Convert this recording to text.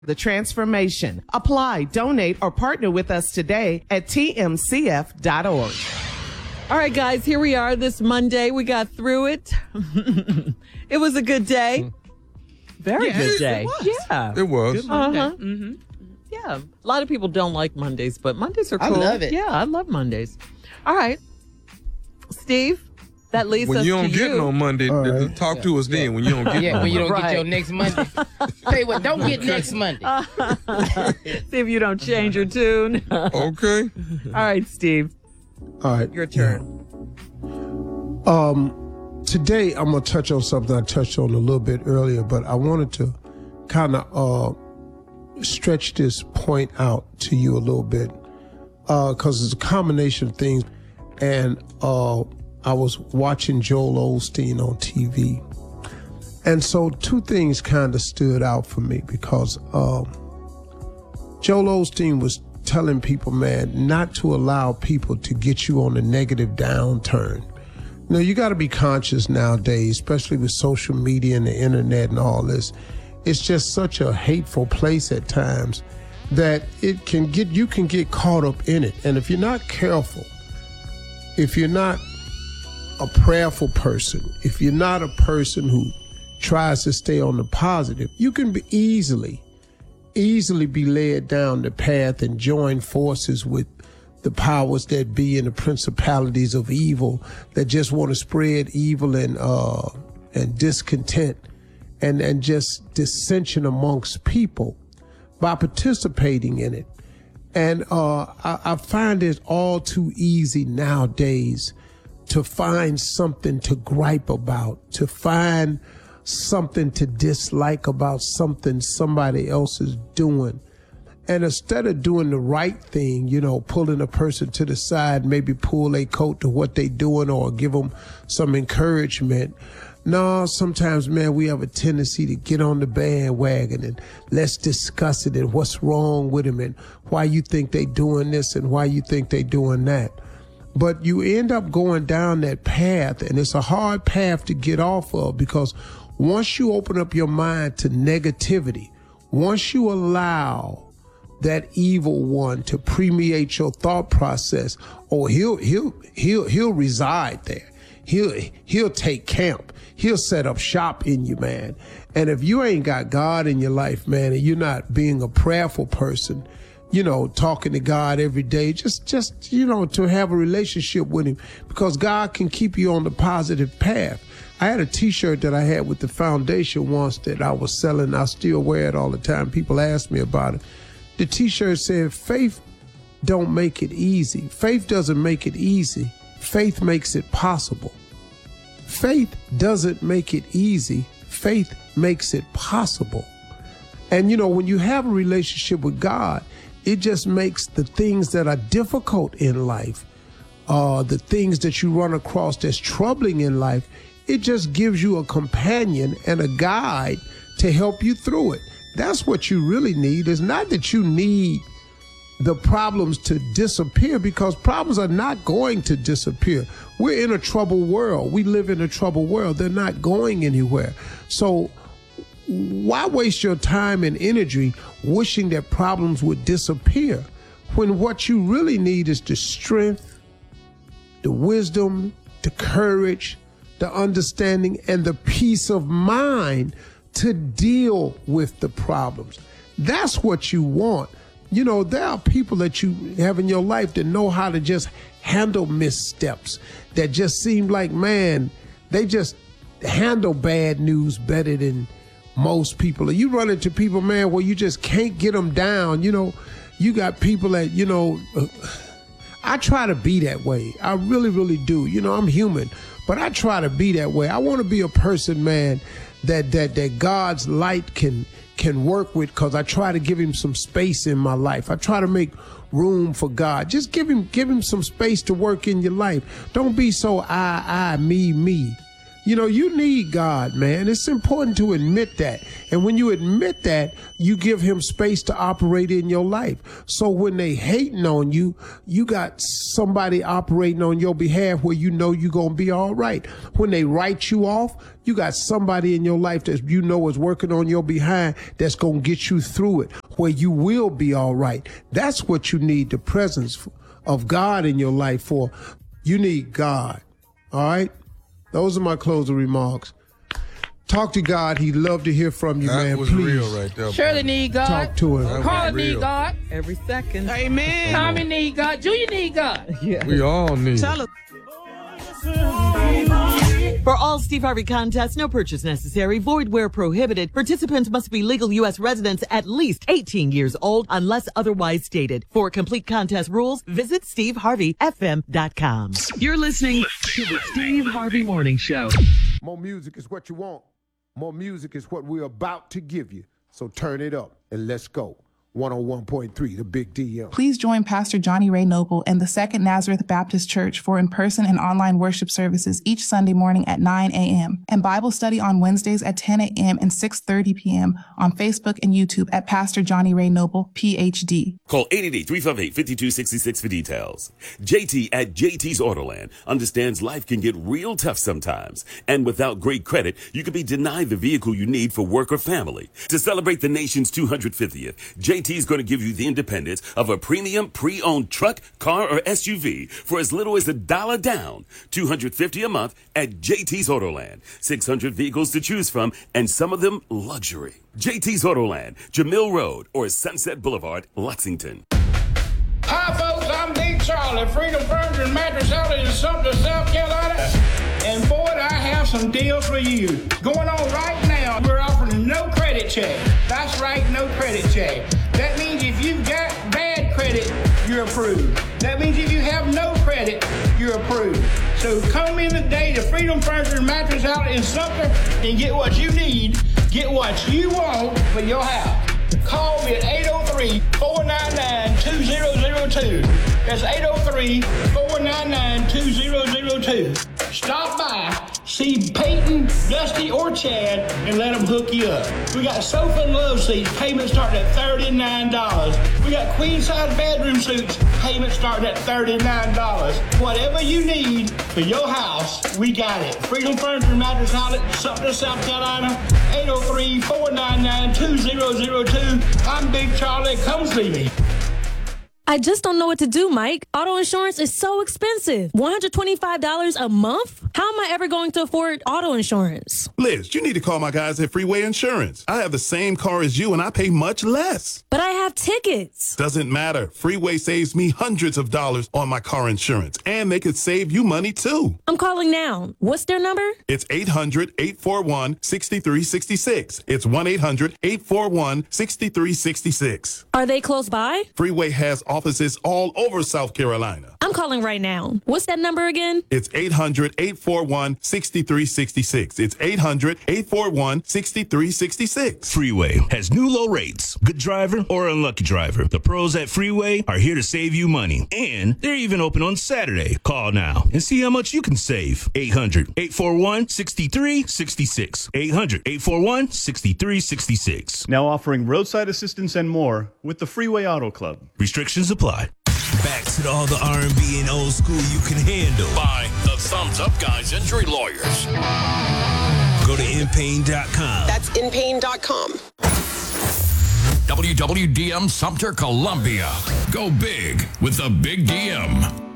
the transformation. Apply, donate, or partner with us today at tmcf.org. All right, guys, here we are this Monday. We got through it. It was a good day. Very good day. Yeah. It was. Mm-hmm. Yeah. A lot of people don't like Mondays, but Mondays are cool. I love it. Yeah, I love Mondays. All right. Steve, that leads us to you. When you don't get no Monday, talk to us then. When you don't get when you don't get your next Monday. Tell you what, don't get next Monday. See if you don't change your tune. Okay. All right, Steve. All right. Your turn. Today, I'm going to touch on something I touched on a little bit earlier, but I wanted to kind of stretch this point out to you a little bit because it's a combination of things. And I was watching Joel Osteen on TV. And so two things kind of stood out for me because Joel Osteen was telling people, man, not to allow people to get you on a negative downturn. You know, you got to be conscious nowadays, especially with social media and the internet and all this. It's just such a hateful place at times that you can get caught up in it. And if you're not careful, if you're not a prayerful person, if you're not a person who tries to stay on the positive, you can be easily be led down the path and join forces with the powers that be and the principalities of evil that just want to spread evil and discontent and just dissension amongst people by participating in it. And I find it all too easy nowadays to find something to gripe about, to find something to dislike about something somebody else is doing. And instead of doing the right thing, you know, pulling a person to the side, maybe pull a coat to what they doing or give them some encouragement. No, sometimes, man, we have a tendency to get on the bandwagon and let's discuss it and what's wrong with them and why you think they doing this and why you think they doing that. But you end up going down that path, and it's a hard path to get off of because once you open up your mind to negativity, once you allow that evil one to permeate your thought process, he'll reside there. He'll take camp. He'll set up shop in you, man. And if you ain't got God in your life, man, and you're not being a prayerful person, you know, talking to God every day, just, you know, to have a relationship with him, because God can keep you on the positive path. I had a t-shirt that I had with the foundation once that I was selling. I still wear it all the time. People ask me about it. The t-shirt said, faith don't make it easy. Faith doesn't make it easy. Faith makes it possible. Faith doesn't make it easy. Faith makes it possible. And, you know, when you have a relationship with God, it just makes the things that are difficult in life, the things that you run across that's troubling in life, it just gives you a companion and a guide to help you through it. That's what you really need. It's not that you need the problems to disappear, because problems are not going to disappear. We're in a troubled world. We live in a troubled world. They're not going anywhere. So why waste your time and energy wishing that problems would disappear when what you really need is the strength, the wisdom, the courage, the understanding, and the peace of mind to deal with the problems. That's what you want. You know, there are people that you have in your life that know how to just handle missteps, that just seem like, man, they just handle bad news better than most people. You run into people, man, where you just can't get them down. You know, you got people that, you know, I try to be that way. I really, really do. You know, I'm human, but I try to be that way. I want to be a person, man, that God's light can work with, because I try to give him some space in my life. I try to make room for God. Just give him some space to work in your life. Don't be so me. You know, you need God, man. It's important to admit that. And when you admit that, you give him space to operate in your life. So when they hating on you, you got somebody operating on your behalf where you know you're going to be all right. When they write you off, you got somebody in your life that you know is working on your behind that's going to get you through it, where you will be all right. That's what you need the presence of God in your life for. You need God. All right? Those are my closing remarks. Talk to God. He'd love to hear from you, that man. Was Please. real right there. Shirley need God. Talk to him. Carl need God. Every second. Amen. Tommy need God. Junior need God. Yeah. We all need. Tell us. For all Steve Harvey contests, no purchase necessary, void where prohibited. Participants must be legal U.S. residents at least 18 years old unless otherwise stated. For complete contest rules, visit SteveHarveyFM.com. You're listening to the Steve Harvey Morning Show. More music is what you want. More music is what we're about to give you. So turn it up and let's go. 101.3, the Big DM. Please join Pastor Johnny Ray Noble and the Second Nazareth Baptist Church for in-person and online worship services each Sunday morning at 9 a.m. and Bible study on Wednesdays at 10 a.m. and 6:30 p.m. on Facebook and YouTube at Pastor Johnny Ray Noble, Ph.D. Call 888-358-5266 for details. JT at JT's Autoland understands life can get real tough sometimes, and without great credit, you could be denied the vehicle you need for work or family. To celebrate the nation's 250th, JT is going to give you the independence of a premium pre-owned truck, car, or SUV for as little as $1 down, $250 a month at JT's Autoland. 600 vehicles to choose from, and some of them luxury. JT's Autoland, Jamil Road, or Sunset Boulevard, Lexington. Hi, folks. I'm Big Charlie, Freedom Furniture and Mattress Outlet in Sumter, South Carolina. And boy, I have some deals for you. Going on right now, we're offering no credit check. That's right, no credit check. That means if you've got bad credit, you're approved. That means if you have no credit, you're approved. So come in today to Freedom Furniture and Mattress Outlet in Sumter and get what you need, get what you want for your house. Call me at 803-499-2002. That's 803-499-2002. Stop by, see Peyton, Dusty, or Chad, and let them hook you up. We got sofa and love seats, payments starting at $39. We got queen-size bedroom suites, payments starting at $39. Whatever you need for your house, we got it. Freedom Furniture and Mattress Outlet, Sumter, South Carolina, 803-499-2002. I'm Big Charlie. Come see me. I just don't know what to do, Mike. Auto insurance is so expensive. $125 a month? How am I ever going to afford auto insurance? Liz, you need to call my guys at Freeway Insurance. I have the same car as you and I pay much less. But I have tickets. Doesn't matter. Freeway saves me hundreds of dollars on my car insurance, and they could save you money too. I'm calling now. What's their number? It's 800-841-6366. It's 1-800-841-6366. Are they close by? Freeway has offices all over South Carolina. I'm calling right now. What's that number again? It's 800-841-6366. It's 800-841-6366. Freeway has new low rates. Good driver or unlucky driver, the pros at Freeway are here to save you money. And they're even open on Saturday. Call now and see how much you can save. 800-841-6366. 800-841-6366. Now offering roadside assistance and more with the Freeway Auto Club. Restrictions apply. Back to all the R&B and old school you can handle. By the Thumbs Up Guys Injury Lawyers. Go to InPain.com. That's InPain.com. WWDM Sumter, Columbia. Go big with the Big DM.